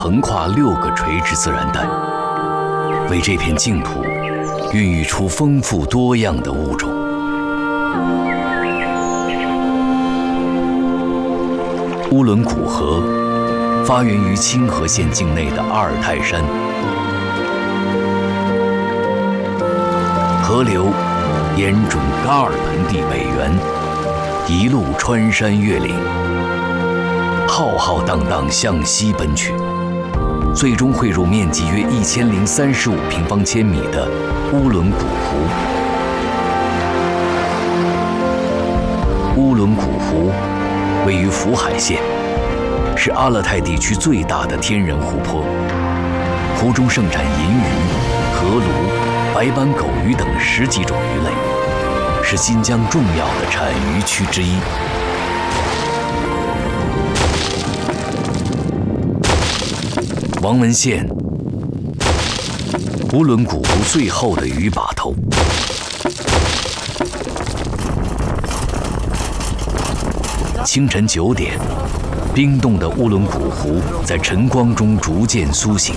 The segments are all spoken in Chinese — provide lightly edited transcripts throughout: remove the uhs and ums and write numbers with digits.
横跨6个垂直自然带，为这片净土孕育出丰富多样的物种。乌伦古河发源于清河县境内的阿尔泰山，河流沿准噶尔盆地北缘，一路穿山越岭，浩浩荡荡向西奔去，最终汇入面积约1035平方千米的乌伦古湖。乌伦古湖位于福海县，是阿勒泰地区最大的天然湖泊。湖中盛产银鱼、河鲈、白斑狗鱼等10几种鱼类，是新疆重要的产鱼区之一。王文县，乌伦古湖最后的鱼把头。清晨9点，冰冻的乌伦古湖在晨光中逐渐苏醒，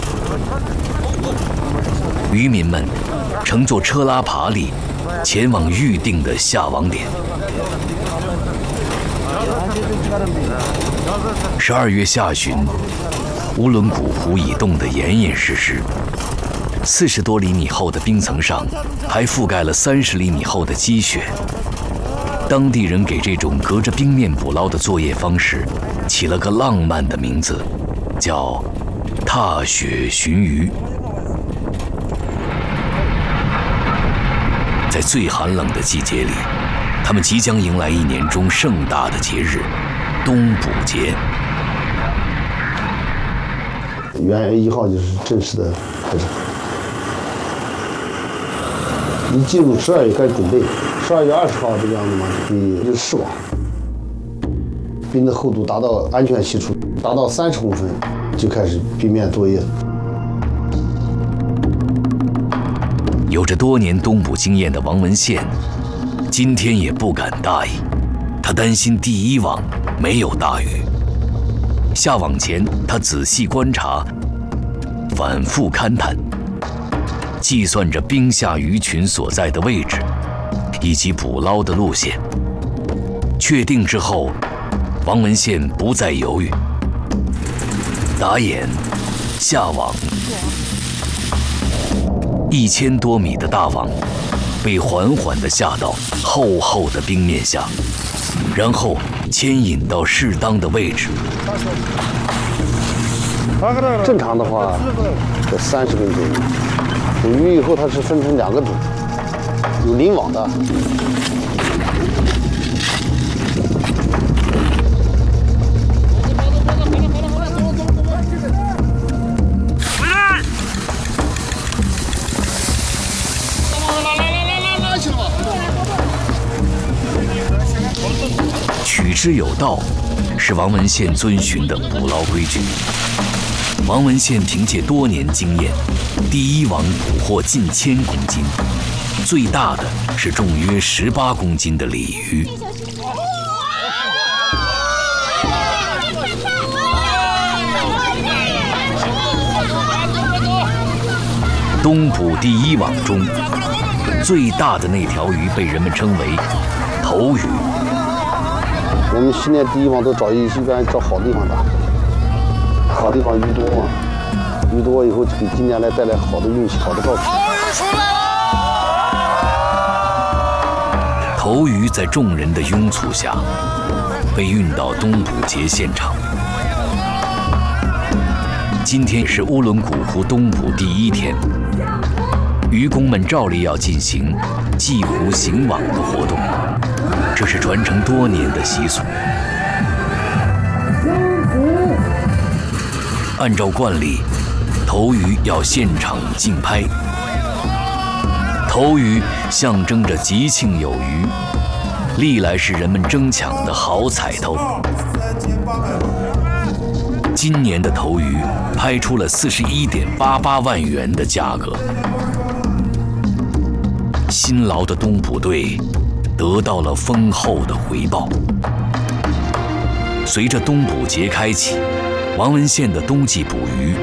渔民们乘坐车拉爬犁前往预定的下网点。12月下旬，乌伦古湖已冻得严严实实，40多厘米厚的冰层上还覆盖了30厘米厚的积雪。当地人给这种隔着冰面捕捞的作业方式起了个浪漫的名字，叫踏雪寻鱼。在最寒冷的季节里，他们即将迎来1年中盛大的节日——冬捕节。 元月1号就是正式的开始，一进入12月开始准备，12月20号这个样子嘛，就试网，冰的厚度达到安全系数达到30公分，就开始冰面作业。 有着多年冬捕经验的王文宪，今天也不敢大意，他担心第1网没有大鱼。下网前，他仔细观察，反复勘探，计算着冰下鱼群所在的位置，以及捕捞的路线。确定之后，王文宪不再犹豫，打眼下网。1000多米的大网被缓缓地下到厚厚的冰面下，然后牵引到适当的位置。 正常的话，在30分左右。捕鱼以后，它是分成2个组，有临网的。 取之有道，是王文宪遵循的捕捞规矩。王文宪凭借多年经验，第1网捕获近1000公斤，最大的是重约18公斤的鲤鱼。冬捕第1网中，最大的那条鱼被人们称为头鱼。 我们训练第1网都一般找好地方打，好地方鱼多嘛，鱼多以后给今年来带来好的运气、好的照片。 头鱼在众人的拥簇下，被运到冬捕节现场。今天是乌伦古湖冬捕第1天，渔工们照例要进行系湖行网的活动，这是传承多年的习俗。按照惯例，头鱼要现场竞拍。头鱼象征着吉庆有余，历来是人们争抢的好彩头。今年的头鱼拍出了41.88万元的价格。辛劳的冬捕队得到了丰厚的回报。随着冬捕节开启， 王文献的冬季捕鱼